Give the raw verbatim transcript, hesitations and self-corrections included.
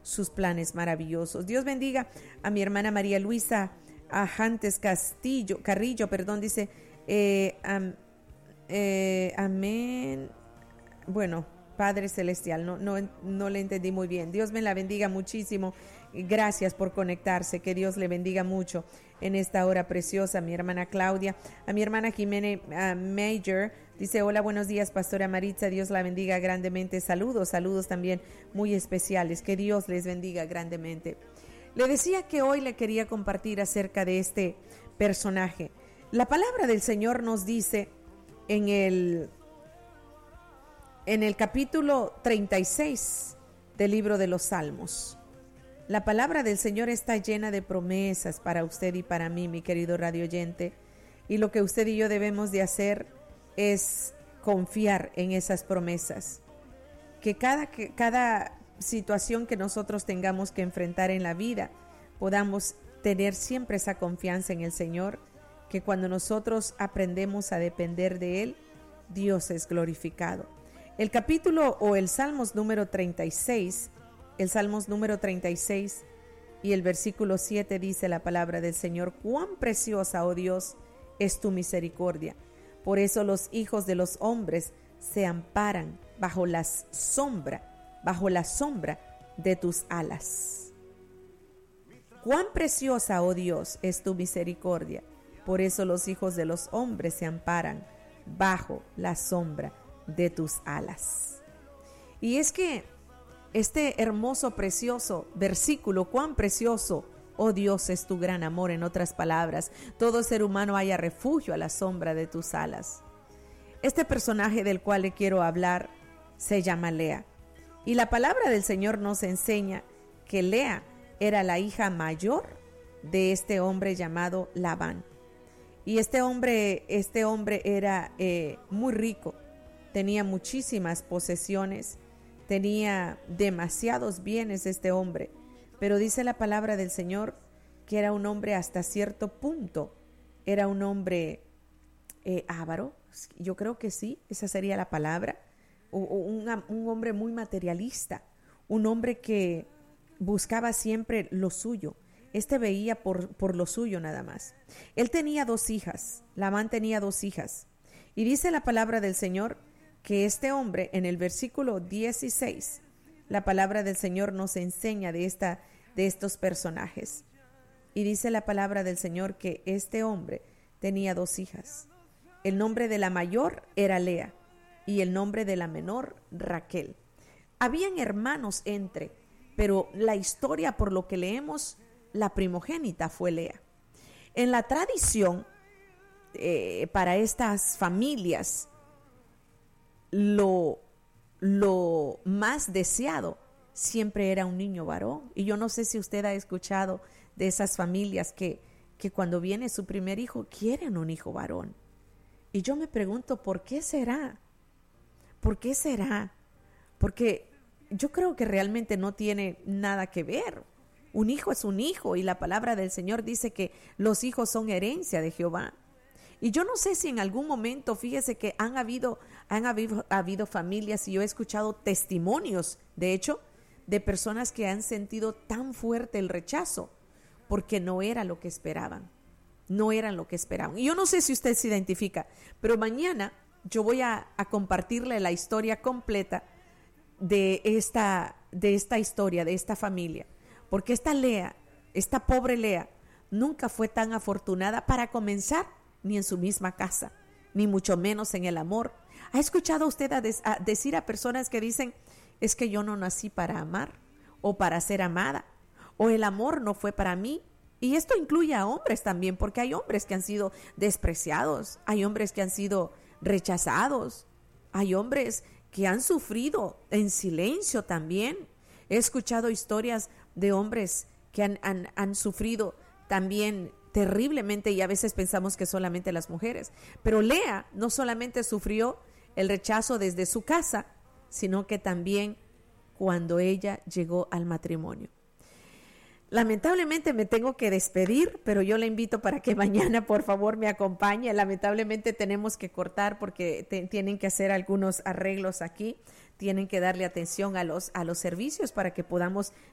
sus planes maravillosos. Dios bendiga a mi hermana María Luisa Ajantes Castillo, Carrillo, perdón, dice, eh, am, eh, amén. Bueno, Padre Celestial, no, no, no le entendí muy bien. Dios me la bendiga muchísimo. Gracias por conectarse. Que Dios le bendiga mucho en esta hora preciosa. A mi hermana Claudia, a mi hermana Jimena uh, Major, dice, hola, buenos días, Pastora Maritza. Dios la bendiga grandemente. Saludos, saludos también muy especiales. Que Dios les bendiga grandemente. Le decía que hoy le quería compartir acerca de este personaje. La palabra del Señor nos dice en el, en el capítulo treinta y seis del libro de los Salmos. La palabra del Señor está llena de promesas para usted y para mí, mi querido radio oyente. Y lo que usted y yo debemos de hacer es confiar en esas promesas. Que cada, que cada situación que nosotros tengamos que enfrentar en la vida, podamos tener siempre esa confianza en el Señor, que cuando nosotros aprendemos a depender de Él, Dios es glorificado. El capítulo o el Salmos número treinta y seis, el Salmos número treinta y seis y el versículo siete dice la palabra del Señor: cuán preciosa, oh Dios, es tu misericordia. Por eso los hijos de los hombres se amparan bajo la sombra bajo la sombra de tus alas. Cuán preciosa, oh Dios, es tu misericordia. Por eso los hijos de los hombres se amparan bajo la sombra de tus alas. Y es que este hermoso, precioso versículo, cuán precioso, oh Dios, es tu gran amor. En otras palabras, todo ser humano haya refugio a la sombra de tus alas. Este personaje del cual le quiero hablar se llama Lea. Y la palabra del Señor nos enseña que Lea era la hija mayor de este hombre llamado Labán. Y este hombre, este hombre era eh, muy rico, tenía muchísimas posesiones, tenía demasiados bienes este hombre. Pero dice la palabra del Señor que era un hombre hasta cierto punto, era un hombre eh, avaro, yo creo que sí, esa sería la palabra. Un, un hombre muy materialista, un hombre que buscaba siempre lo suyo. Este veía por, por lo suyo nada más. Él tenía dos hijas, Labán tenía dos hijas. Y dice la palabra del Señor que este hombre, en el versículo dieciséis, la palabra del Señor nos enseña de, esta, de estos personajes. Y dice la palabra del Señor que este hombre tenía dos hijas. El nombre de la mayor era Lea y el nombre de la menor, Raquel. Habían hermanos entre, pero la historia, por lo que leemos, la primogénita fue Lea. En la tradición, eh, para estas familias, lo, lo más deseado siempre era un niño varón. Y yo no sé si usted ha escuchado de esas familias que, que cuando viene su primer hijo, quieren un hijo varón. Y yo me pregunto, ¿por qué será? ¿Por qué será? Porque yo creo que realmente no tiene nada que ver. Un hijo es un hijo y la palabra del Señor dice que los hijos son herencia de Jehová. Y yo no sé si en algún momento, fíjese que han habido, han habido, habido familias y yo he escuchado testimonios, de hecho, de personas que han sentido tan fuerte el rechazo porque no era lo que esperaban. No eran lo que esperaban. Y yo no sé si usted se identifica, pero mañana yo voy a, a compartirle la historia completa de esta, de esta historia, de esta familia. Porque esta Lea, esta pobre Lea, nunca fue tan afortunada para comenzar, ni en su misma casa, ni mucho menos en el amor. ¿Ha escuchado usted a, des, a decir a personas que dicen, es que yo no nací para amar, o para ser amada, o el amor no fue para mí? Y esto incluye a hombres también, porque hay hombres que han sido despreciados, hay hombres que han sido rechazados, hay hombres que han sufrido en silencio también. He escuchado historias de hombres que han, han, han sufrido también terriblemente y a veces pensamos que solamente las mujeres. Pero Lea no solamente sufrió el rechazo desde su casa, sino que también cuando ella llegó al matrimonio. Lamentablemente me tengo que despedir, pero yo le invito para que mañana por favor me acompañe. Lamentablemente tenemos que cortar porque te, tienen que hacer algunos arreglos aquí, tienen que darle atención a los, a los servicios para que podamos